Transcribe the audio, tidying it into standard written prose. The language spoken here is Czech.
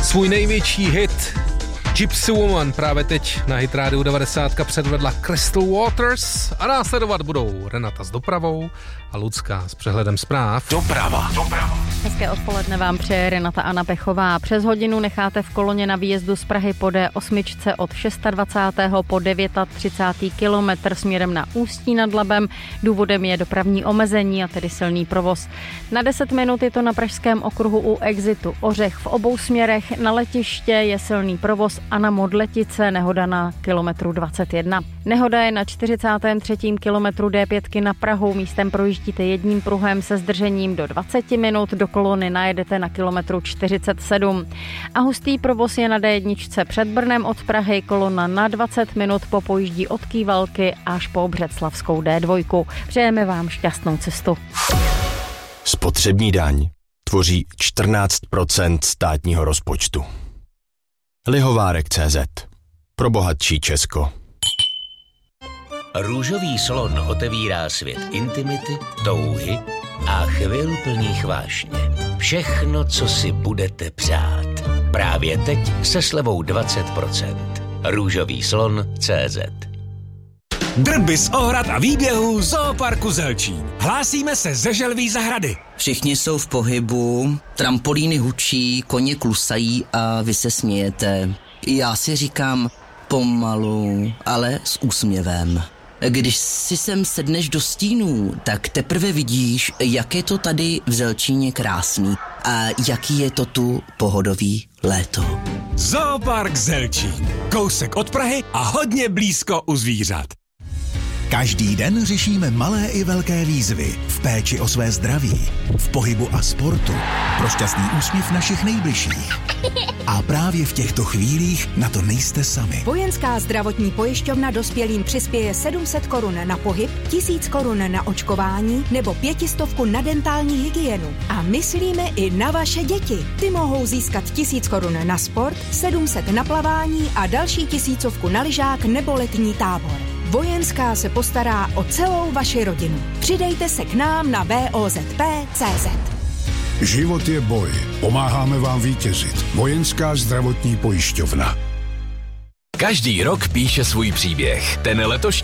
Svůj největší hit Gypsy Woman právě teď na Hit Radio 90 předvedla Crystal Waters a následovat budou Renata s dopravou a Lucka s přehledem zpráv. Doprava. Hezké odpoledne vám přeje Renata Anna Pechová. Přes hodinu necháte v koloně na výjezdu z Prahy po D8 od 26. po 39. kilometr směrem na Ústí nad Labem. Důvodem je dopravní omezení a tedy silný provoz. Na 10 minut je to na pražském okruhu u exitu Ořech v obou směrech. Na letiště je silný provoz a na Modletice nehoda na kilometru 21. Nehoda je na 43. kilometru D5 na Prahu. Místem projíždíte jedním pruhem se zdržením do 20 minut. Do kolony najedete na kilometru 47. A hustý provoz je na D1 před Brnem od Prahy. Kolona na 20 minut popojíždí od Kývalky až po Břeclavskou D2. Přejeme vám šťastnou cestu. Spotřební daň tvoří 14% státního rozpočtu. Lihovárek.cz. Pro bohatší Česko. Růžový slon otevírá svět intimity, touhy a chvil plných vášně. Všechno, co si budete přát. Právě teď se slevou 20%. Růžový slon.cz. Drby z ohrad a výběhů Zooparku Zelčín. Hlásíme se ze Želví zahrady. Všichni jsou v pohybu, trampolíny hučí, koně klusají a vy se smějete. Já si říkám pomalu, ale s úsměvem. Když si sem sedneš do stínů, tak teprve vidíš, jak je to tady v Zelčíně krásný a jaký je to tu pohodový léto. Zoopark Zelčín. Kousek od Prahy a hodně blízko u zvířat. Každý den řešíme malé i velké výzvy v péči o své zdraví, v pohybu a sportu, pro šťastný úsměv našich nejbližších. A právě v těchto chvílích na to nejste sami. Vojenská zdravotní pojišťovna dospělým přispěje 700 korun na pohyb, 1000 korun na očkování nebo 500 na dentální hygienu. A myslíme i na vaše děti. Ty mohou získat 1000 korun na sport, 700 na plavání a další 1000 na lyžák nebo letní tábor. Vojenská se postará o celou vaši rodinu. Přidejte se k nám na VOZP.cz. Život je boj. Pomáháme vám vítězit. Vojenská zdravotní pojišťovna. Každý rok píše svůj příběh. Ten letošní